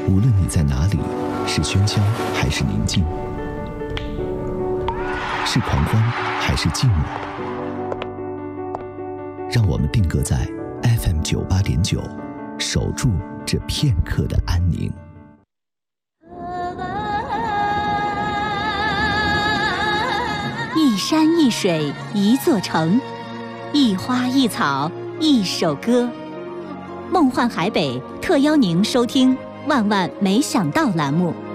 无论你在哪里，是喧嚣还是宁静，是狂欢还是寂寞，让我们定格在 FM98.9，守住这片刻的安宁。 一山一水一座城，一花一草一首歌。梦幻海北特邀您收听《万万没想到》栏目。